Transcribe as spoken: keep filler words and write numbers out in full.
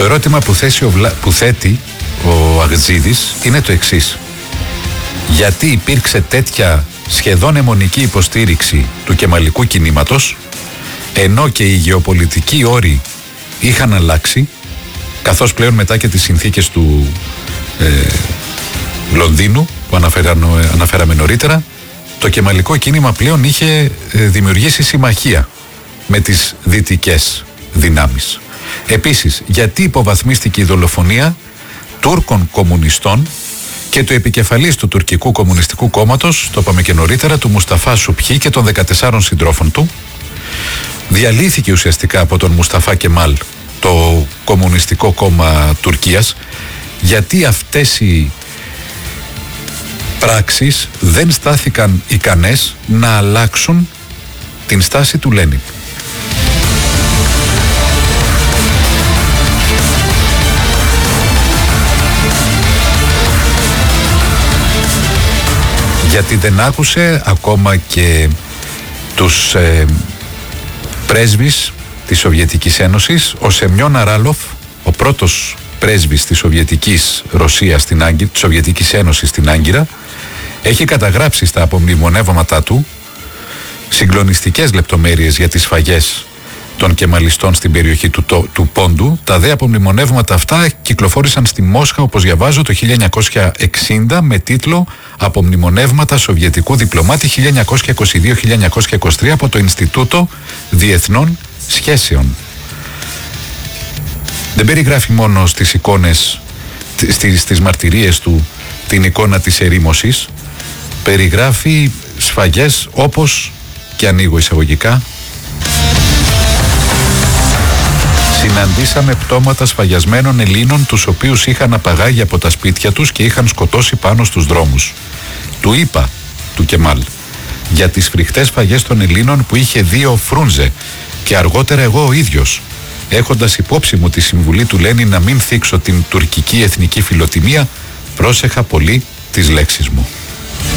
ερώτημα που, θέσει ο Βλα... που θέτει ο Αγτζίδης είναι το εξής. Γιατί υπήρξε τέτοια σχεδόν αιμονική υποστήριξη του κεμαλικού κινήματος, ενώ και οι γεωπολιτικοί όροι είχαν αλλάξει, καθώς πλέον μετά και τις συνθήκες του ε, Λονδίνου που αναφέραμε, αναφέραμε νωρίτερα, το κεμαλικό κίνημα πλέον είχε ε, δημιουργήσει συμμαχία με τις δυτικές δυνάμεις. Επίσης, γιατί υποβαθμίστηκε η δολοφονία Τούρκων κομμουνιστών και του επικεφαλής του τουρκικού κομμουνιστικού κόμματος, το είπαμε και νωρίτερα, του Μουσταφά Σουπχή και των δεκατεσσάρων συντρόφων του. Διαλύθηκε ουσιαστικά από τον Μουσταφά Κεμάλ το Κομμουνιστικό Κόμμα Τουρκίας, γιατί αυτές οι πράξεις δεν στάθηκαν ικανές να αλλάξουν την στάση του Λένιν. Γιατί δεν άκουσε ακόμα και τους ε, πρέσβεις της Σοβιετικής Ένωσης. Ο Σεμιόν Αράλοφ, ο πρώτος πρέσβης της Σοβιετικής Ρωσίας στην Άγκυρα, της Σοβιετικής Ένωσης στην Άγκυρα, έχει καταγράψει στα απομνημονεύματά του συγκλονιστικές λεπτομέρειες για τις σφαγές των κεμαλιστών στην περιοχή του, το, του Πόντου. Τα δε απομνημονεύματα αυτά κυκλοφόρησαν στη Μόσχα, όπως διαβάζω, το χίλια εννιακόσια εξήντα με τίτλο «Απομνημονεύματα Σοβιετικού Διπλωμάτη χίλια εννιακόσια είκοσι δύο με χίλια εννιακόσια είκοσι τρία» από το Ινστιτούτο Διεθνών Σχέσεων. Δεν περιγράφει μόνο στις εικόνες, στις, στις μαρτυρίες του, την εικόνα της ερήμωσης, περιγράφει σφαγές όπως, και ανοίγω εισαγωγικά, συναντήσαμε πτώματα σφαγιασμένων Ελλήνων, τους οποίους είχαν απαγάγει από τα σπίτια τους και είχαν σκοτώσει πάνω στους δρόμους. Του είπα, του Κεμάλ, για τις φρικτές σφαγές των Ελλήνων που είχε δει ο Φρούντζε και αργότερα εγώ ο ίδιος, έχοντας υπόψη μου τη συμβουλή του Λένιν να μην θίξω την τουρκική εθνική φιλοτιμία, πρόσεχα πολύ τις λέξεις μου.